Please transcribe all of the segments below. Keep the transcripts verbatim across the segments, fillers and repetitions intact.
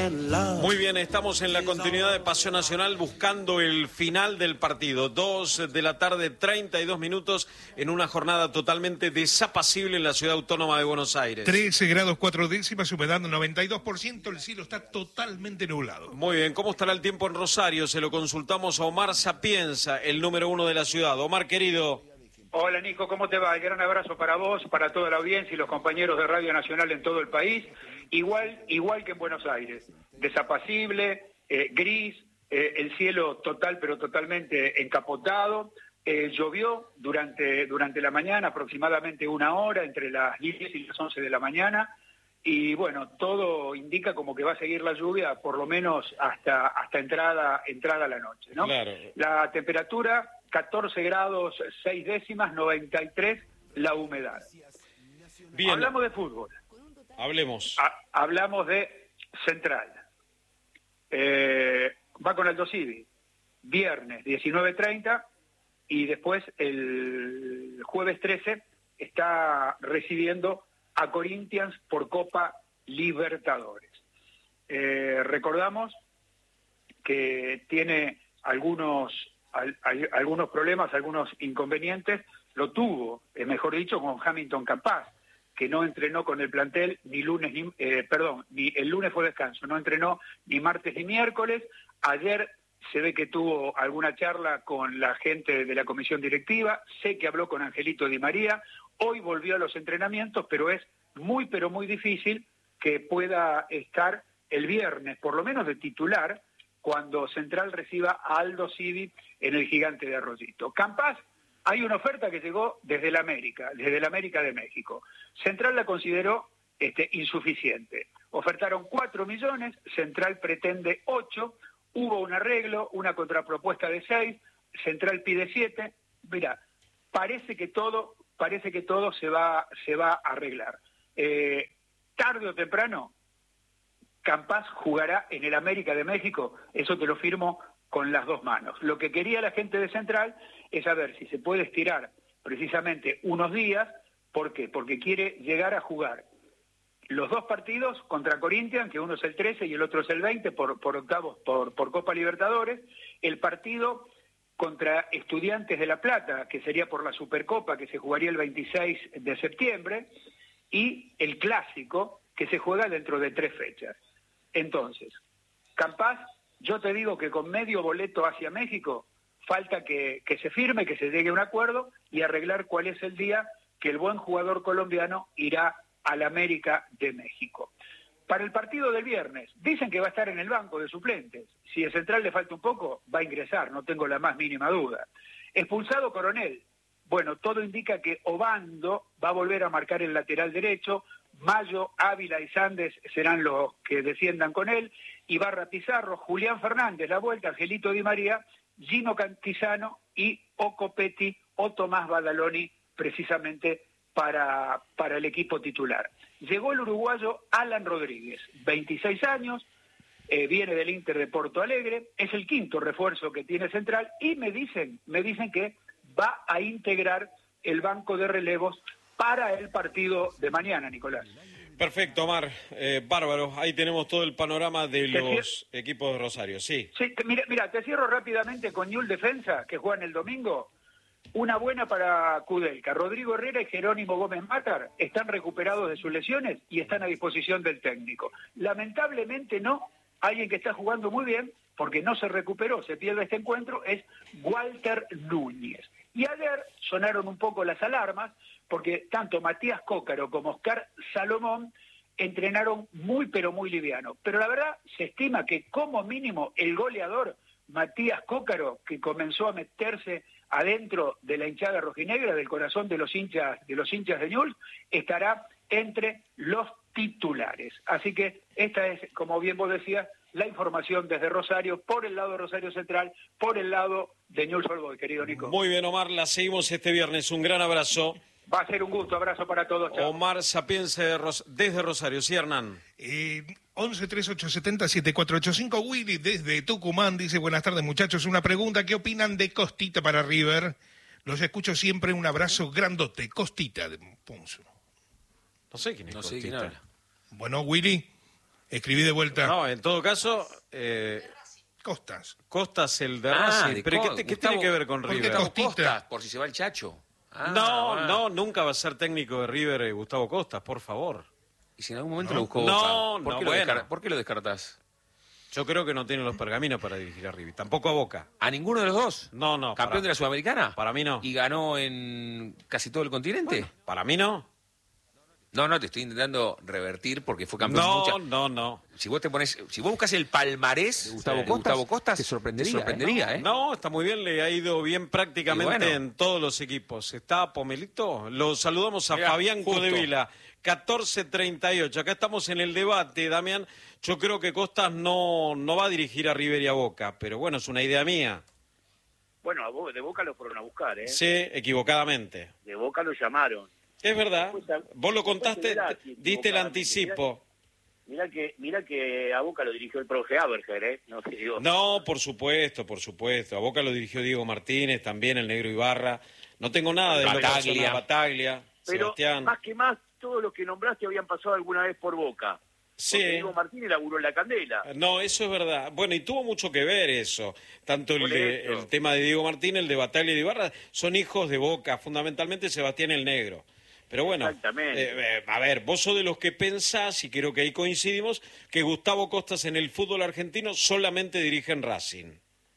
Muy bien, estamos en la continuidad de Pasión Nacional buscando el final del partido. Dos de la tarde, treinta y dos minutos, en una jornada totalmente desapacible en la ciudad autónoma de Buenos Aires. trece grados cuatro décimas, humedad noventa y dos por ciento, el cielo está totalmente nublado. Muy bien, ¿cómo estará el tiempo en Rosario? Se lo consultamos a Omar Sapienza, el número uno de la ciudad. Omar, querido. Hola Nico, ¿cómo te va? El gran abrazo para vos, para toda la audiencia y los compañeros de Radio Nacional en todo el país. Igual, igual que en Buenos Aires, desapacible, eh, gris, eh, el cielo total pero totalmente encapotado. Eh, llovió durante, durante la mañana, aproximadamente una hora, entre las diez y las once de la mañana. Y bueno, todo indica como que va a seguir la lluvia por lo menos hasta, hasta entrada, entrada a la noche, ¿no? Claro. La temperatura, catorce grados seis décimas, noventa y tres la humedad. Bien. Hablamos de fútbol. Hablemos. Ha, hablamos de Central. Eh, va con Aldo Civi. Viernes diecinueve treinta y después el jueves trece está recibiendo a Corinthians por Copa Libertadores. Eh, recordamos que tiene algunos, al, al, algunos problemas, algunos inconvenientes. Lo tuvo, eh, mejor dicho, con Hamilton Campas, que no entrenó con el plantel ni lunes ni, eh, perdón, ni el lunes fue descanso, no entrenó ni martes ni miércoles. Ayer se ve que tuvo alguna charla con la gente de la comisión directiva, sé que habló con Angelito Di María, hoy volvió a los entrenamientos, pero es muy pero muy difícil que pueda estar el viernes, por lo menos de titular, cuando Central reciba a Aldo Civi en el Gigante de Arroyito. Campas, hay una oferta que llegó desde la América, desde la América de México. Central la consideró este, insuficiente. Ofertaron cuatro millones, Central pretende ocho, hubo un arreglo, una contrapropuesta de seis, Central pide siete. Mira, parece que todo, parece que todo se va, se va a arreglar. Eh, tarde o temprano, Campas jugará en el América de México, eso te lo firmo con las dos manos. Lo que quería la gente de Central es saber si se puede estirar precisamente unos días. ¿Por qué? Porque quiere llegar a jugar los dos partidos contra Corinthians, que uno es el trece y el otro es el veinte, por, por octavos, por, por Copa Libertadores, el partido contra Estudiantes de La Plata, que sería por la Supercopa, que se jugaría el veintiséis de septiembre, y el Clásico, que se juega dentro de tres fechas. Entonces, Campas, yo te digo que con medio boleto hacia México, falta que, que se firme, que se llegue a un acuerdo y arreglar cuál es el día que el buen jugador colombiano irá al América de México. Para el partido del viernes, dicen que va a estar en el banco de suplentes. Si el Central le falta un poco, va a ingresar, no tengo la más mínima duda. Expulsado Coronel. Bueno, todo indica que Obando va a volver a marcar el lateral derecho, Mayo, Ávila y Sandes serán los que defiendan con él, Ibarra Pizarro, Julián Fernández, la vuelta, Angelito Di María, Gino Cantizano y Ocopetti o Tomás Badaloni, precisamente para, para el equipo titular. Llegó el uruguayo Alan Rodríguez, veintiséis años, eh, viene del Inter de Porto Alegre, es el quinto refuerzo que tiene Central y me dicen, me dicen que va a integrar el banco de relevos para el partido de mañana, Nicolás. Perfecto, Omar. Eh, bárbaro. Ahí tenemos todo el panorama de ¿Te los equipos de Rosario, sí. Sí, te- mira, mira, te cierro rápidamente con Newell Defensa, que juegan el domingo. Una buena para Kudelka. Rodrigo Herrera y Jerónimo Gómez Matar están recuperados de sus lesiones y están a disposición del técnico. Lamentablemente no, alguien que está jugando muy bien, porque no se recuperó, se pierde este encuentro, es Walter Núñez. Y ayer sonaron un poco las alarmas, porque tanto Matías Cócaro como Oscar Salomón entrenaron muy pero muy liviano. Pero la verdad se estima que como mínimo el goleador Matías Cócaro, que comenzó a meterse adentro de la hinchada rojinegra, del corazón de los hinchas de los hinchas de Newell's, estará entre los titulares. Así que esta es, como bien vos decías, la información desde Rosario, por el lado de Rosario Central, por el lado de Newell's Old Boys, querido Nico. Muy bien, Omar, la seguimos este viernes. Un gran abrazo. Va a ser un gusto, abrazo para todos. Chao. Omar Sapienza de Ros- desde Rosario. Sí, Hernán. Eh, once treinta y ocho setenta siete cuatro ocho cinco. Willy desde Tucumán dice: buenas tardes, muchachos. Una pregunta: ¿qué opinan de Costita para River? Los escucho siempre. Un abrazo grandote. Costita de Punzo. No sé quién es No sé Costita. quién habla. Bueno, Willy. Escribí de vuelta. No, en todo caso, eh, Costas. Costas el de Ah, Racing. de ¿Pero qué, Co- te- qué Gustavo- tiene que ver con ¿por qué River? Costita? Costas, por si se va el Chacho. Ah, No, ah. no, nunca va a ser técnico de River eh, Gustavo Costas, por favor. Y si en algún momento No. lo buscó No, Boca, ¿por, no, qué lo bueno. descar- ¿por qué lo descartás? Yo creo que no tiene los pergaminos para dirigir a River. Tampoco a Boca. ¿A ninguno de los dos? No, no. ¿Campeón para, de la Sudamericana? para mí no. ¿Y ganó en casi todo el continente? Para mí no. No, no, te estoy intentando revertir porque fue campeón No, mucha- no, no. Si vos te pones, si vos buscas el palmarés De Gustavo de Costas, Gustavo Costas, te sorprendería, te sorprendería, ¿eh? No, está muy bien, le ha ido bien prácticamente Y bueno. en todos los equipos. Está Pomelito, lo saludamos a Mirá, Fabián justo. Codevila, catorce treinta y ocho. Acá estamos en el debate, Damián. Yo creo que Costas no, no va a dirigir a River y a Boca, pero bueno, es una idea mía. Bueno, a Bo- de Boca lo fueron a buscar, ¿eh? Sí, equivocadamente. De Boca lo llamaron. Es verdad, Después, vos lo después contaste, verá te- si diste el equivocadamente. anticipo. Mira que mira que a Boca lo dirigió el profe Aberger, ¿eh? No te digo. No, por supuesto, por supuesto. A Boca lo dirigió Diego Martínez, también el Negro Ibarra. No tengo nada de lo Bataglia. personal, Bataglia, Pero Sebastián. más que más, todos los que nombraste habían pasado alguna vez por Boca. Sí. Porque Diego Martínez laburó en la Candela. No, eso es verdad. Bueno, y tuvo mucho que ver eso. Tanto el, Por de- eso. el tema de Diego Martínez, el de Bataglia y de Ibarra, son hijos de Boca, fundamentalmente Sebastián el Negro. Pero bueno, Exactamente. eh, eh, a ver, vos sos de los que pensás, y creo que ahí coincidimos, que Gustavo Costas en el fútbol argentino solamente dirige en Racing.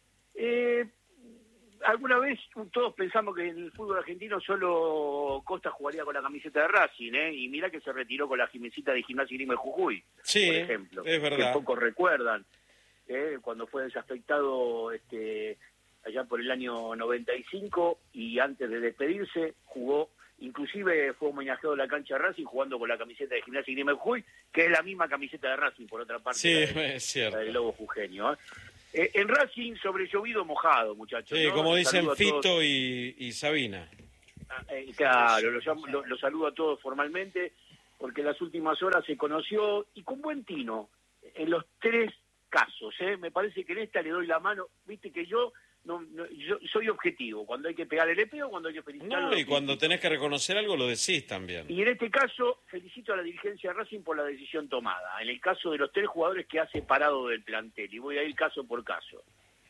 Eh, alguna vez todos pensamos que en el fútbol argentino solo Costa jugaría con la camiseta de Racing, ¿eh? Y mira que se retiró con la Jimecita de Gimnasia y Grima de Jujuy, Sí, por ejemplo. es verdad. Que pocos recuerdan, ¿eh? Cuando fue desafectado este, allá por el año noventa y cinco y antes de despedirse jugó, inclusive fue homenajeado en la cancha de Racing jugando con la camiseta de Gimnasia y Grima de Jujuy, que es la misma camiseta de Racing, por otra parte. Sí, la de- es cierto. la del Lobo Jujeño, ¿eh? Eh, en Racing sobre llovido mojado, muchachos. Sí, ¿no? como Los dicen saludo a todos. Fito y, y Sabina. Ah, eh, claro, los llamo- lo, lo saludo a todos formalmente, porque en las últimas horas se conoció, y con buen tino, en los tres casos. ¿eh? Me parece que en esta le doy la mano. Viste que yo no, no- yo soy objetivo. Cuando hay que pegarle le pego, cuando hay que felicitarlo. No, y lo cuando felicito. tenés que reconocer algo lo decís también. Y en este caso, felicito a la dirigencia de Racing por la decisión tomada. En el caso de los tres jugadores que ha separado del plantel, y voy a ir caso por caso.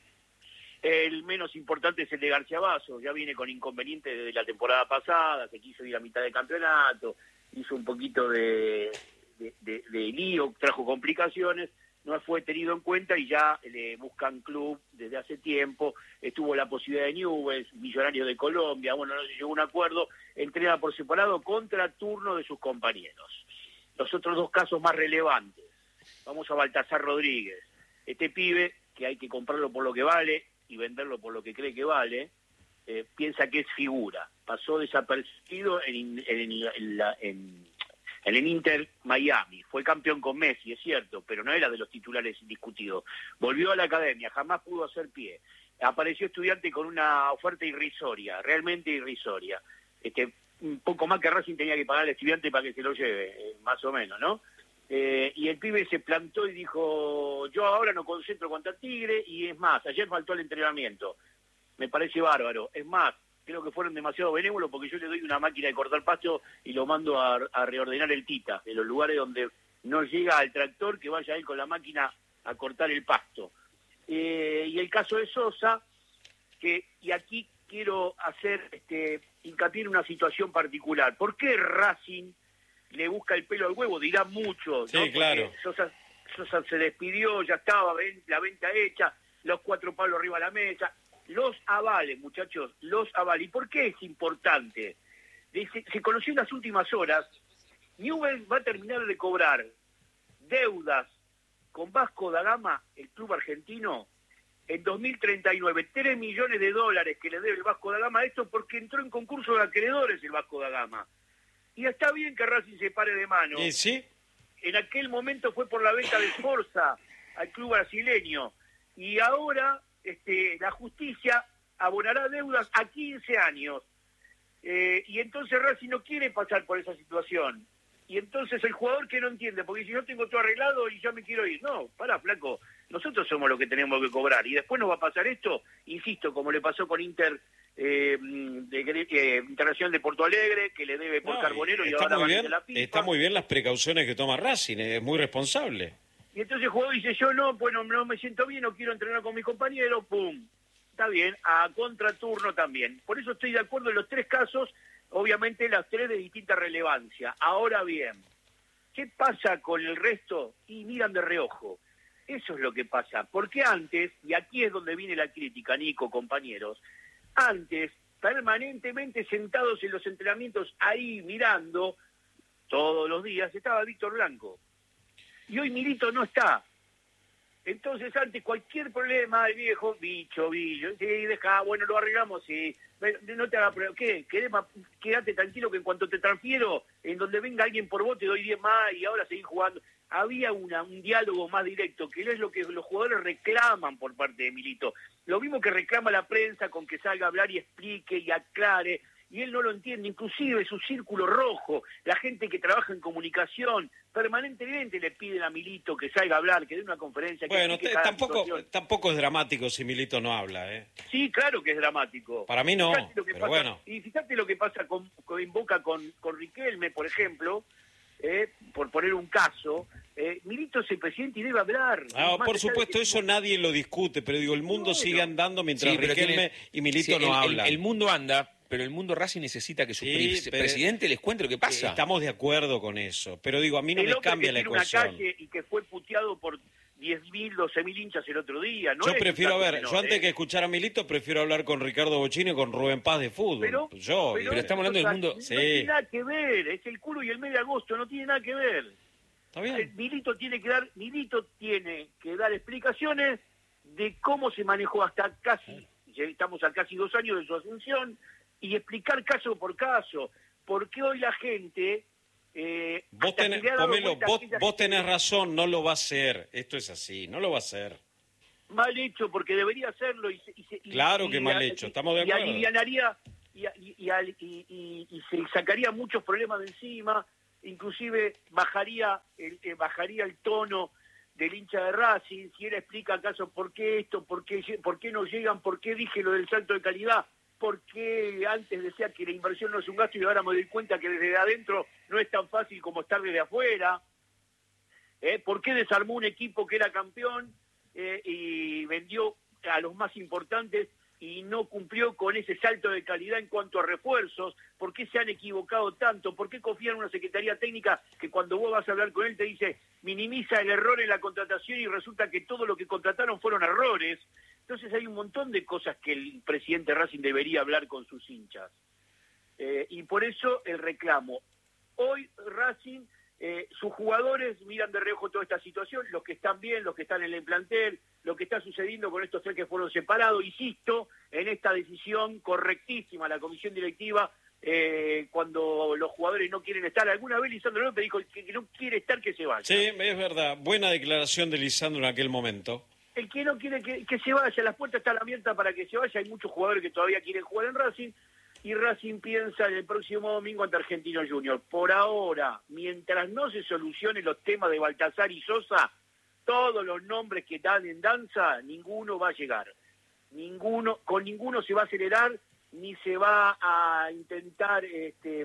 El menos importante es el de García Vaso, ya viene con inconvenientes desde la temporada pasada, se quiso ir a mitad de campeonato, hizo un poquito de, de, de- de lío, trajo complicaciones, no fue tenido en cuenta y ya le buscan club desde hace tiempo, estuvo la posibilidad de Newell's, Millonarios de Colombia, bueno, no se llegó a un acuerdo, entrega por separado contra turno de sus compañeros. Los otros dos casos más relevantes, vamos a Baltasar Rodríguez, este pibe que hay que comprarlo por lo que vale y venderlo por lo que cree que vale, eh, piensa que es figura. Pasó desapercibido en, en, en, la- en- en el Inter Miami. Fue campeón con Messi, es cierto, pero no era de los titulares indiscutidos. Volvió a la academia, jamás pudo hacer pie. Apareció Estudiante con una oferta irrisoria, realmente irrisoria. Este, un poco más que Racing tenía que pagar al Estudiante para que se lo lleve, eh, más o menos, ¿no? Eh, y el pibe se plantó y dijo, yo ahora no concentro contra Tigre, y es más, ayer faltó el entrenamiento, me parece bárbaro, es más, creo que fueron demasiado benévolos porque yo le doy una máquina de cortar pasto y lo mando a, a reordenar el Tita, en los lugares donde no llega al tractor, que vaya él con la máquina a cortar el pasto. Eh, y el caso de Sosa, que, y aquí quiero hacer este, hincapié en una situación particular, ¿por qué Racing le busca el pelo al huevo? Dirá mucho, Sí, ¿no? Porque claro. Sosa, Sosa se despidió, ya estaba ven- la venta hecha, los cuatro palos arriba de la mesa, los avales, muchachos, los avales. ¿Y por qué es importante? Dice, se conoció en las últimas horas, Newell's va a terminar de cobrar deudas con Vasco da Gama, el club argentino, en dos mil treinta y nueve, tres millones de dólares que le debe el Vasco da Gama, esto porque entró en concurso de acreedores el Vasco da Gama. Y está bien que Racing se pare de mano. ¿Y sí? En aquel momento fue por la venta de Sforza al club brasileño. Y ahora este, la justicia abonará deudas a quince años. Eh, y entonces Racing no quiere pasar por esa situación. Y entonces el jugador que no entiende, porque si no tengo todo arreglado y ya me quiero ir. No, pará, flaco, nosotros somos los que tenemos que cobrar. Y después nos va a pasar esto, insisto, como le pasó con Inter eh, de, eh, Internacional de Porto Alegre, que le debe por No, Carbonero y está ahora muy va a bien, la FIFA. está muy bien las precauciones que toma Racing, es muy responsable. Y entonces el jugador dice, yo no, pues no, no me siento bien, no quiero entrenar con mis compañeros, pum. Está bien, a contraturno también. Por eso estoy de acuerdo en los tres casos, obviamente las tres de distinta relevancia. Ahora bien, ¿qué pasa con el resto? Y miran de reojo. Eso es lo que pasa. Porque antes, y aquí es donde viene la crítica, Nico, compañeros, antes, permanentemente sentados en los entrenamientos, ahí mirando, todos los días, estaba Víctor Blanco. Y hoy Milito no está. Entonces, antes cualquier problema, el viejo, bicho, bicho, sí, deja, bueno, lo arreglamos, sí, no te hagas problema, ¿qué? Quédate tranquilo que en cuanto te transfiero, en donde venga alguien por vos, te doy diez más y ahora seguís jugando. Había una, un diálogo más directo, que es lo que los jugadores reclaman por parte de Milito. Lo mismo que reclama la prensa con que salga a hablar y explique y aclare, y él no lo entiende, inclusive su círculo rojo, la gente que trabaja en comunicación, permanentemente le piden a Milito que salga a hablar, que dé una conferencia. Que bueno, te, tampoco, tampoco es dramático si Milito no habla, ¿eh? Sí, claro que es dramático. Para mí no, pero pasa, bueno. Y fíjate lo que pasa con, con en Boca con, con Riquelme, por ejemplo, eh, por poner un caso, eh, Milito es el presidente y debe hablar. Ah, por supuesto, que... eso nadie lo discute, pero digo, el mundo no, sigue no. andando mientras sí, Riquelme tiene... y Milito sí, no el, hablan. El, el mundo anda... Pero el mundo Racing necesita que su sí, pre presidente les cuente lo que pasa. Estamos de acuerdo con eso, pero digo, a mí no el me cambia la ecuación. Una calle y que fue puteado por diez mil, doce mil hinchas el otro día. ¿No? Yo prefiero, a ver, menor, yo antes ¿eh? que escuchar a Milito, prefiero hablar con Ricardo Bochini y con Rubén Paz de fútbol. Pero, yo, pero, pero estamos hablando o sea, del mundo... No sí. tiene nada que ver, es el culo y el mes de agosto, no tiene nada que ver. Está bien. Milito tiene que dar, Milito tiene que dar explicaciones de cómo se manejó hasta casi, estamos a casi dos años de su asunción, y explicar caso por caso, porque hoy la gente... Eh, vos tenés, Pomelo, vos, vos tenés razón, no lo va a hacer, esto es así, no lo va a hacer. Mal hecho, porque debería hacerlo. Y, y, y claro y, que y, mal hecho, estamos de acuerdo. Y alivianaría, y, y, y, y, y se sacaría muchos problemas de encima, inclusive bajaría el, eh, bajaría el tono del hincha de Racing, si él explica acaso por qué esto, por qué, por qué no llegan, por qué dije lo del salto de calidad, porque antes decía que la inversión no es un gasto y ahora me doy cuenta que desde adentro no es tan fácil como estar desde afuera. ¿Eh? ¿Por qué desarmó un equipo que era campeón eh, y vendió a los más importantes y no cumplió con ese salto de calidad en cuanto a refuerzos? ¿Por qué se han equivocado tanto? ¿Por qué confían en una secretaría técnica que cuando vos vas a hablar con él te dice minimiza el error en la contratación y resulta que todo lo que contrataron fueron errores? Entonces hay un montón de cosas que el presidente Racing debería hablar con sus hinchas. Eh, y por eso el reclamo. Hoy Racing, eh, sus jugadores miran de reojo toda esta situación, los que están bien, los que están en el plantel, lo que está sucediendo con estos tres que fueron separados. Insisto en esta decisión correctísima, la comisión directiva, eh, cuando los jugadores no quieren estar. Alguna vez Lisandro López dijo que, que no quiere estar, que se vaya. Sí, es verdad. Buena declaración de Lisandro en aquel momento. El que no quiere que, que se vaya, las puertas están abiertas para que se vaya. Hay muchos jugadores que todavía quieren jugar en Racing y Racing piensa en el próximo domingo ante Argentino Junior. Por ahora, mientras no se solucionen los temas de Baltazar y Sosa, todos los nombres que dan en danza, ninguno va a llegar. Ninguno, con ninguno se va a acelerar ni se va a intentar este,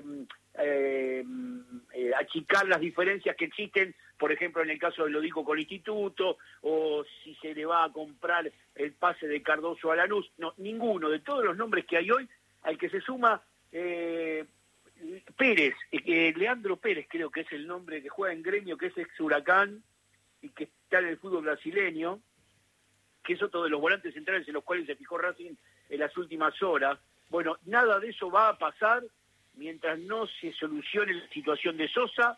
eh, eh, achicar las diferencias que existen, por ejemplo, en el caso de lo digo con el Instituto, o si se le va a comprar el pase de Cardoso a Lanús. No, ninguno. De todos los nombres que hay hoy, al que se suma eh, Pérez, eh, Leandro Pérez creo que es el nombre que juega en Gremio, que es ex Huracán y que está en el fútbol brasileño, que es otro de los volantes centrales en los cuales se fijó Racing en las últimas horas. Bueno, nada de eso va a pasar mientras no se solucione la situación de Sosa.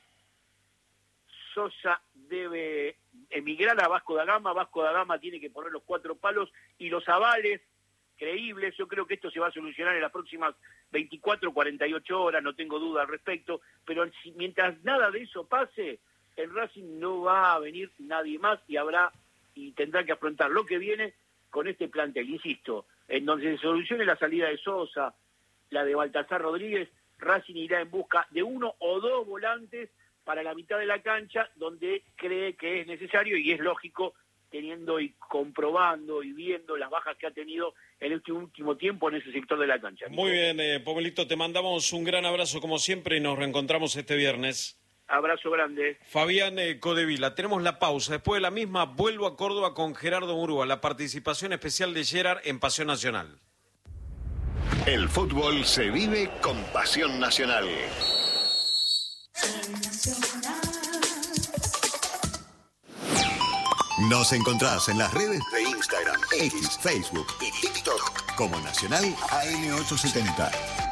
Sosa debe emigrar a Vasco da Gama, Vasco da Gama tiene que poner los cuatro palos y los avales creíbles. Yo creo que esto se va a solucionar en las próximas veinticuatro, cuarenta y ocho horas, no tengo duda al respecto, pero si, mientras nada de eso pase, en Racing no va a venir nadie más y habrá y tendrá que afrontar lo que viene con este plantel, insisto, en donde se solucione la salida de Sosa, la de Baltazar Rodríguez, Racing irá en busca de uno o dos volantes para la mitad de la cancha, donde cree que es necesario y es lógico, teniendo y comprobando y viendo las bajas que ha tenido en este último tiempo en ese sector de la cancha. Muy bien, eh, Pomelito, te mandamos un gran abrazo como siempre y nos reencontramos este viernes. Abrazo grande. Fabián eh, Codevila, tenemos la pausa. Después de la misma, vuelvo a Córdoba con Gerardo Murúa, la participación especial de Gerard en Pasión Nacional. El fútbol se vive con Pasión Nacional. Nos encontrás en las redes de Instagram, X, Facebook y TikTok como Nacional A M ochocientos setenta.